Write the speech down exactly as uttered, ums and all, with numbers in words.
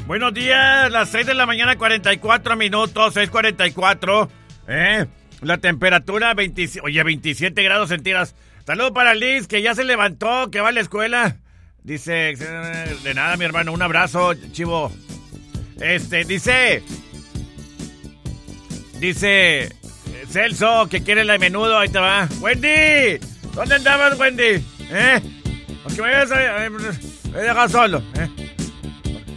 Buenos días, las seis de la mañana, cuarenta y cuatro minutos, seis cuarenta y cuatro. ¿Eh? La temperatura, veintisiete, oye, veintisiete grados centígrados. Saludos para Liz, que ya se levantó, que va a la escuela. Dice, de nada, mi hermano, un abrazo, chivo. Este, dice... Dice... Celso, que quiere la de menudo, ahí te va. ¡Wendy! ¿Dónde andabas, Wendy? ¿Eh? Porque me voy a... Me he dejado solo, ¿eh?